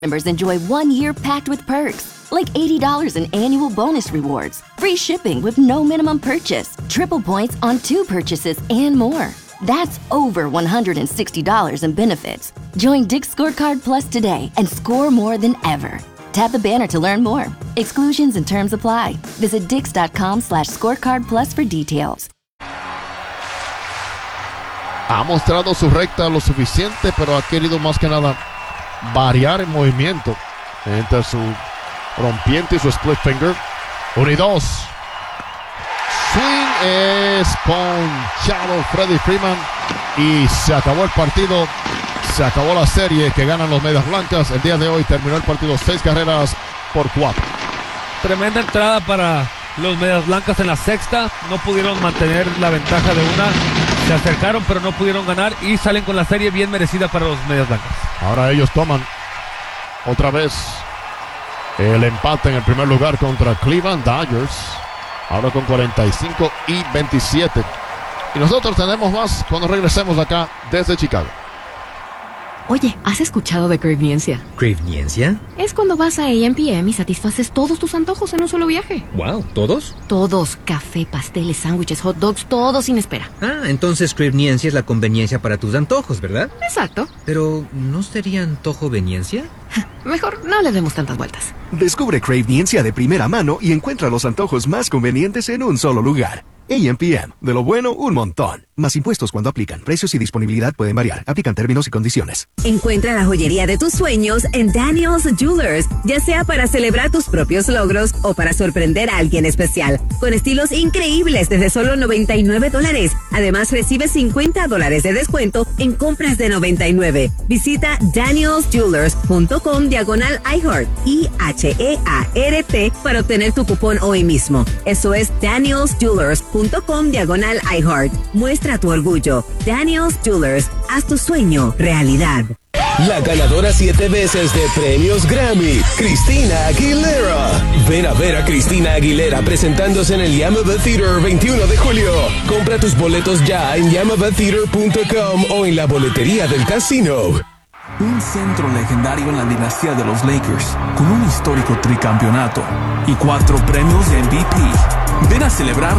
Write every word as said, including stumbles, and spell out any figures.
Members enjoy one year packed with perks, like eighty dollars in annual bonus rewards, free shipping with no minimum purchase, triple points on two purchases, and more. That's over one hundred sixty dollars in benefits. Join Dick's Scorecard Plus today and score more than ever. Tap the banner to learn more. Exclusions and terms apply. Visit dix.com slash scorecard plus for details. Ha mostrado su recta lo suficiente, pero ha querido más que nada variar el movimiento entre su rompiente y su split finger. Uno y dos. Swing es ponchado Freddie Freeman y se acabó el partido. Se acabó la serie que ganan los Medias Blancas. El día de hoy terminó el partido seis carreras por cuatro. Tremenda entrada para los Medias Blancas en la sexta. No pudieron mantener la ventaja de una. Se acercaron pero no pudieron ganar y salen con la serie bien merecida para los Medias Blancas. Ahora ellos toman otra vez el empate en el primer lugar contra Cleveland Dodgers. Ahora con cuarenta y cinco y veintisiete. Y nosotros tenemos más cuando regresemos acá desde Chicago. Oye, ¿has escuchado de Cravniencia? ¿Cravniencia? Es cuando vas a A M P M y satisfaces todos tus antojos en un solo viaje. Wow, ¿todos? Todos. Café, pasteles, sándwiches, hot dogs, todo sin espera. Ah, entonces Cravniencia es la conveniencia para tus antojos, ¿verdad? Exacto. Pero, ¿no sería antojoveniencia? Mejor no le demos tantas vueltas. Descubre Cravniencia de primera mano y encuentra los antojos más convenientes en un solo lugar. A M P M. De lo bueno, un montón. Más impuestos cuando aplican. Precios y disponibilidad pueden variar. Aplican términos y condiciones. Encuentra la joyería de tus sueños en Daniel's Jewelers, ya sea para celebrar tus propios logros o para sorprender a alguien especial. Con estilos increíbles desde solo noventa y nueve dólares. Además, recibe cincuenta dólares de descuento en compras de noventa y nueve. Visita daniels jewelers punto com diagonal iHeart, I H E A R T, para obtener tu cupón hoy mismo. Eso es daniels jewelers punto com diagonal iHeart. Muestra tu orgullo. Daniel's Jewelers, haz tu sueño realidad. La ganadora siete veces de premios Grammy, Christina Aguilera. Ven a ver a Christina Aguilera presentándose en el Yamava Theater veintiuno de julio. Compra tus boletos ya en yamava theater punto com o en la boletería del casino. Un centro legendario en la dinastía de los Lakers, con un histórico tricampeonato y cuatro premios de M V P. Ven a celebrar